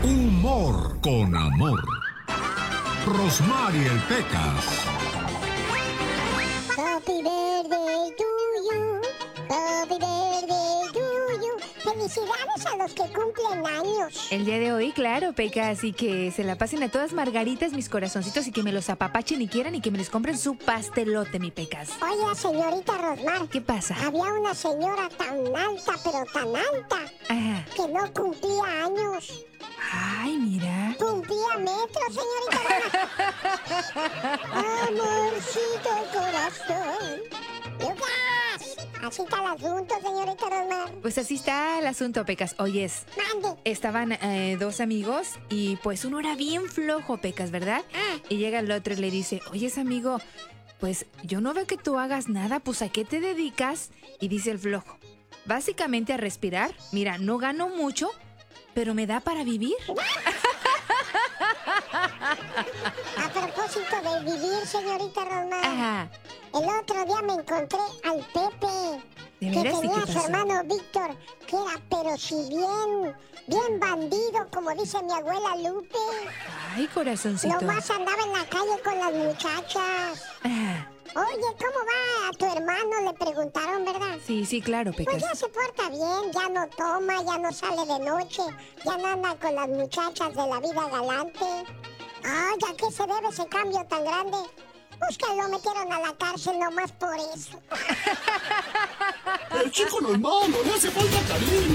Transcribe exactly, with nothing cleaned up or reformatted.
Humor con amor. Rosmarie el Pecas. Happy birthday to you. Happy birthday to you. Felicidades a los que cumplen años. El día de hoy, claro, Peca, así que se la pasen a todas margaritas, mis corazoncitos, y que me los apapachen y quieran y que me les compren su pastelote, mi Pecas. Oye, señorita Rosmar. ¿Qué pasa? Había una señora tan alta, pero tan alta, Ajá. que no cumplía años. Ay, mira. Cumplía metros, señorita Rosmar. Amorcito corazón. Lucas. Así está el asunto, señorita Rosmar. Pues así está el asunto, Pecas. Oyes, Mande. estaban eh, dos amigos y pues uno era bien flojo, Pecas, ¿verdad? Ah. Y llega el otro y le dice, oyes, amigo, pues yo no veo que tú hagas nada, pues ¿a qué te dedicas? Y dice el flojo, básicamente a respirar. Mira, no gano mucho, pero me da para vivir. A propósito de vivir, señorita Rosmar. Ajá. El otro día me encontré al Pepe, ¿De que veras? ¿Y tenía qué a su pasó? hermano Víctor, que era pero si bien, bien bandido, como dice mi abuela Lupe. Ay, corazoncito. Nomás andaba en la calle con las muchachas. Ah, Oye, ¿cómo va a tu hermano? Le preguntaron, ¿verdad? sí, sí, claro, Pues Pecas. ya se porta bien, ya no toma, ya no sale de noche, ya no anda con las muchachas de la vida galante. Ay, ¿a qué se debe ese cambio tan grande? Pues que lo metieron a la cárcel nomás por eso. El chico no es malo, le hace falta cariño.